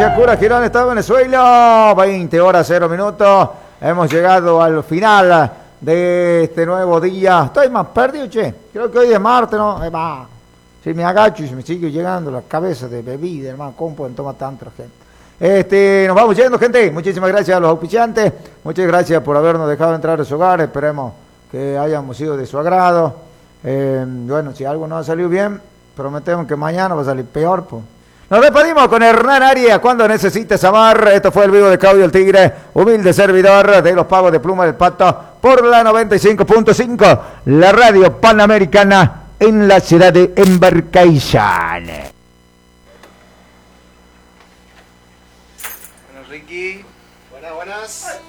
Villacura, Girón, Estado de Venezuela. 20 horas 0 minutos. Hemos llegado al final de este nuevo día. Estoy más perdido, che. Creo que hoy es martes, ¿no? Si me agacho y se me sigue llegando la cabeza de bebida, hermano. ¿Cómo pueden tomar tanta gente? Nos vamos yendo, gente. Muchísimas gracias a los auspiciantes. Muchas gracias por habernos dejado entrar a su hogar. Esperemos que hayamos sido de su agrado. Bueno, si algo no ha salido bien, prometemos que mañana va a salir peor, pues. Nos despedimos con Hernán Arias, cuando necesites amar. Esto fue el vivo de Claudio el Tigre, humilde servidor de los Pavos de Pluma del Pato, por la 95.5, la radio panamericana en la ciudad de Embarcaizán. Bueno, Ricky. Buenas.